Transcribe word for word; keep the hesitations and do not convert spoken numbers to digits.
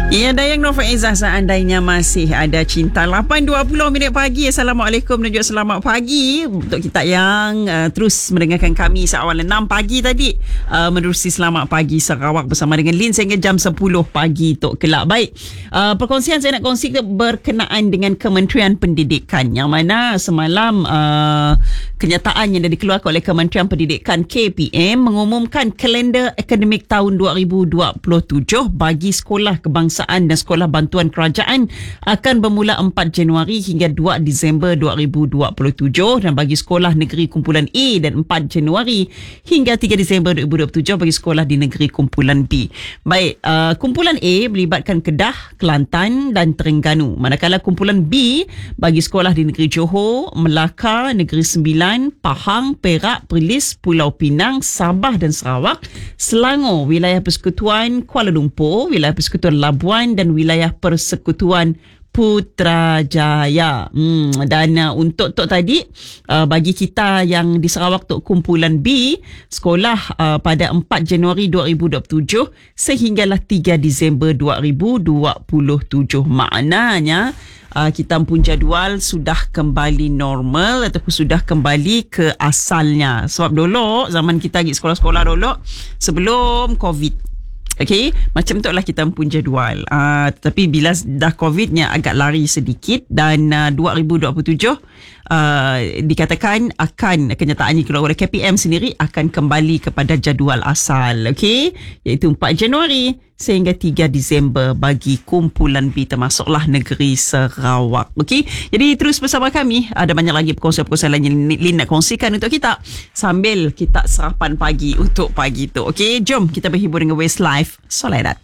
Ya, Dayang Nur Faizah, seandainya masih ada cinta. lapan dua puluh minit pagi. Assalamualaikum dan juga selamat pagi untuk kita yang uh, terus mendengarkan kami seawal enam pagi tadi, uh, menerusi Selamat Pagi Sarawak bersama dengan Lin sehingga jam sepuluh pagi Tok Kelab. Baik, uh, perkongsian saya nak kongsi berkenaan dengan Kementerian Pendidikan, yang mana semalam uh, kenyataan yang dah dikeluarkan oleh Kementerian Pendidikan K P M mengumumkan kalender akademik tahun dua ribu dua puluh tujuh bagi sekolah kebangsaan dan sekolah bantuan kerajaan akan bermula empat Januari hingga dua Disember dua ribu dua puluh tujuh, dan bagi sekolah negeri kumpulan A dan empat Januari hingga tiga Disember dua ribu dua puluh tujuh bagi sekolah di negeri kumpulan B. Baik, uh, kumpulan A melibatkan Kedah, Kelantan dan Terengganu, manakala kumpulan B bagi sekolah di negeri Johor, Melaka, Negeri Sembilan, Pahang, Perak, Perlis, Pulau Pinang, Sabah dan Sarawak, Selangor, wilayah Persekutuan Kuala Lumpur, wilayah Persekutuan Labuan dan wilayah Persekutuan Putrajaya. Hmm, dan uh, untuk Tok tadi, uh, bagi kita yang di Sarawak, Tok kumpulan B, sekolah uh, pada empat Januari dua ribu dua puluh tujuh sehinggalah tiga Disember dua ribu dua puluh tujuh. Maknanya Uh, kita pun jadual sudah kembali normal ataupun sudah kembali ke asalnya. Sebab dulu, zaman kita pergi sekolah-sekolah dulu, sebelum COVID, okey, macam tu lah kita pun jadual. Uh, tapi bila dah COVIDnya agak lari sedikit, dan uh, dua ribu dua puluh tujuh uh, dikatakan akan, kenyataannya keluar oleh K P M sendiri, akan kembali kepada jadual asal, okey, iaitu empat Januari sehingga tiga Disember bagi kumpulan B, termasuklah negeri Sarawak. Okey, jadi terus bersama kami. Ada banyak lagi perkongsian-perkongsian lain yang Lin nak kongsikan untuk kita sambil kita sarapan pagi untuk pagi tu. Okey, jom kita berhibur dengan Westlife Soledad.